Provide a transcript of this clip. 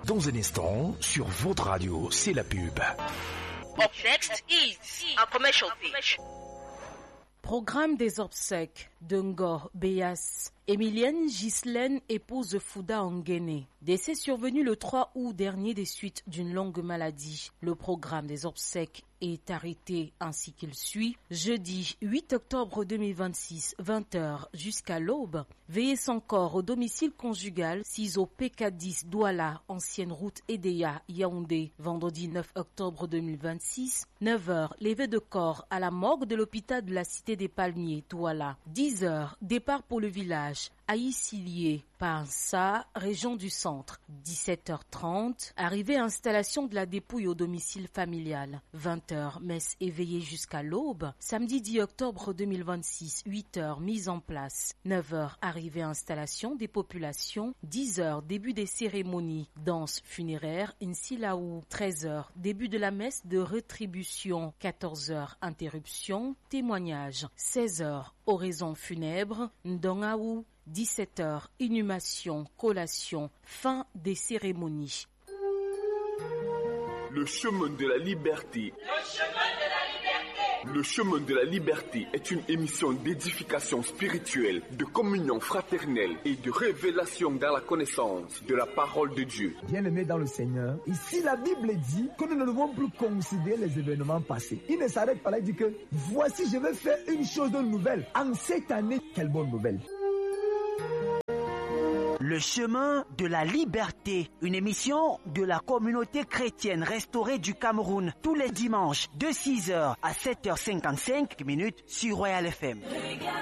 Dans un instant, sur votre radio, c'est la pub. Up next is a commercial pitch. Programme des obsèques de Ngor Béas. Emilienne Ghislaine, épouse Fouda Nguéné. Décès survenu le 3 août dernier des suites d'une longue maladie. Le programme des obsèques est arrêté ainsi qu'il suit. Jeudi 8 octobre 2026, 20h jusqu'à l'aube. Veillez son corps au domicile conjugal 6 au PK10 Douala, ancienne route Edea, Yaoundé. Vendredi 9 octobre 2026, 9h, levé de corps à la morgue de l'hôpital de la Cité des Palmiers, Douala. 10h, départ pour le village. Aïssilier, Pansa, région du centre. 17h30, arrivée installation de la dépouille au domicile familial. 20h, messe éveillée jusqu'à l'aube. Samedi 10 octobre 2026, 8h, mise en place. 9h, arrivée installation des populations. 10h, début des cérémonies. Danse funéraire, Nsilaou. 13h, début de la messe de rétribution. 14h, interruption, témoignage. 16h, oraison funèbre, Ndongaou. 17h, inhumation, collation, fin des cérémonies. Le chemin de la liberté. Le chemin de la liberté. Le chemin de la liberté est une émission d'édification spirituelle, de communion fraternelle et de révélation dans la connaissance de la parole de Dieu. Bien-aimés dans le Seigneur, ici la Bible dit que nous ne devons plus considérer les événements passés. Il ne s'arrête pas là, il dit que voici je vais faire une chose de nouvelle. En cette année, quelle bonne nouvelle. Le chemin de la liberté, une émission de la communauté chrétienne restaurée du Cameroun, tous les dimanches de 6h à 7h55 sur Royal FM.